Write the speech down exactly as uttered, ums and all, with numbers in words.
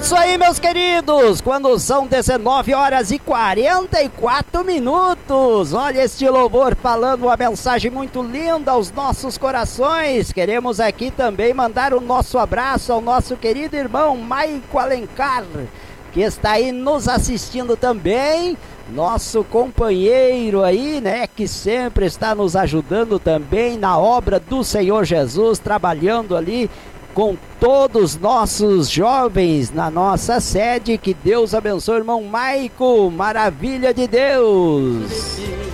Isso aí, meus queridos, quando são dezenove horas e quarenta e quatro minutos, olha este louvor falando uma mensagem muito linda aos nossos corações. Queremos aqui também mandar o nosso abraço ao nosso querido irmão Maico Alencar, que está aí nos assistindo também, nosso companheiro aí, né, que sempre está nos ajudando também na obra do Senhor Jesus, trabalhando ali com todos os nossos jovens na nossa sede. Que Deus abençoe, irmão Maico, maravilha de Deus.